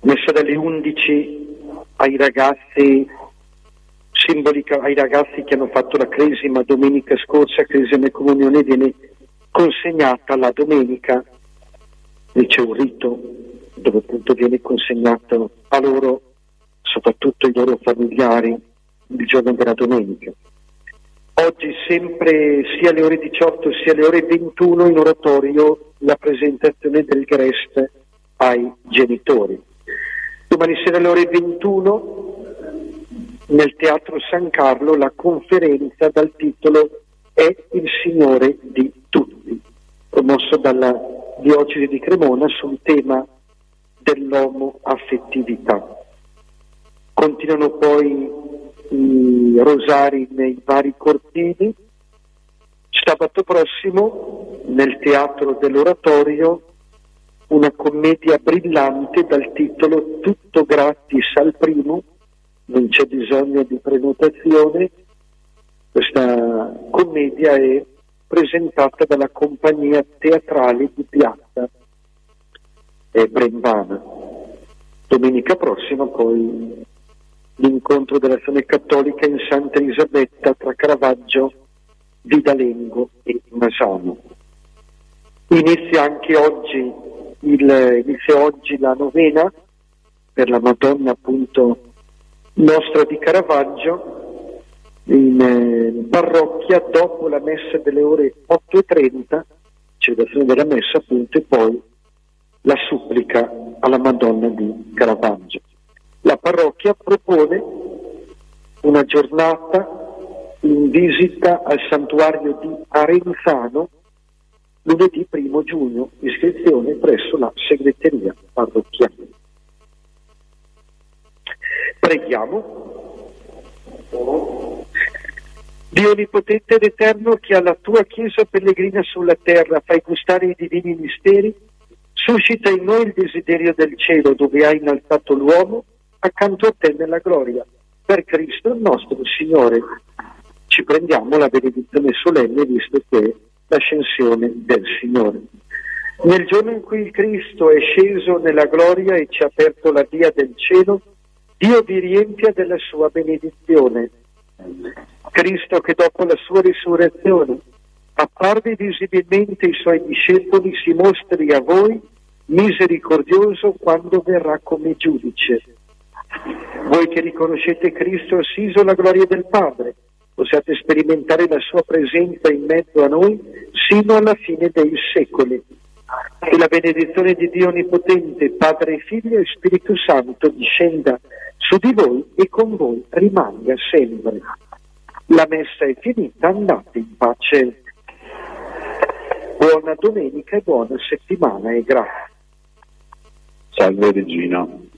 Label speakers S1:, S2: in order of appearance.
S1: Messa dalle 11 ai ragazzi, simbolica ai ragazzi che hanno fatto la cresima domenica scorsa, cresima e comunione, viene consegnata la domenica, e c'è un rito dove appunto viene consegnato a loro, soprattutto ai loro familiari, il giorno della domenica. Oggi sempre sia alle ore 18 sia alle ore 21 in oratorio la presentazione del Grest ai genitori. Domani sera alle ore 21 nel Teatro San Carlo la conferenza dal titolo È il Signore di tutti, promosso dalla Diocesi di Cremona sul tema dell'omoaffettività. Continuano poi i rosari nei vari cortili. Sabato prossimo nel Teatro dell'Oratorio una commedia brillante dal titolo Tutto gratis al primo, non c'è bisogno di prenotazione. Questa commedia è presentata dalla compagnia teatrale di Piazza Brembana. Domenica prossima poi l'incontro dell'Azione Cattolica in Santa Elisabetta tra Caravaggio, Vidalengo e Masano. Inizia oggi la novena per la Madonna appunto nostra di Caravaggio in parrocchia dopo la messa delle ore 8:30, celebrazione della messa appunto, e poi la supplica alla Madonna di Caravaggio. La parrocchia propone una giornata in visita al santuario di Arenzano lunedì 1 giugno, iscrizione presso la segreteria parrocchiale. Preghiamo. Dio onnipotente ed eterno, che alla tua Chiesa pellegrina sulla terra fai gustare i divini misteri, suscita in noi il desiderio del cielo dove hai innalzato l'uomo accanto a te nella gloria. Per Cristo nostro Signore. Ci prendiamo la benedizione solenne, visto che è l'ascensione del Signore. Nel giorno in cui il Cristo è sceso nella gloria e ci ha aperto la via del cielo, Dio vi riempia della sua benedizione. Cristo, che dopo la sua risurrezione apparve visibilmente ai suoi discepoli, si mostri a voi misericordioso quando verrà come giudice. Voi che riconoscete Cristo assiso alla gloria del Padre, possiate sperimentare la sua presenza in mezzo a noi sino alla fine dei secoli. E la benedizione di Dio Onnipotente, Padre, Figlio e Spirito Santo discenda su di voi e con voi rimanga sempre. La messa è finita, andate in pace. Buona domenica e buona settimana e grazie.
S2: Salve Regina.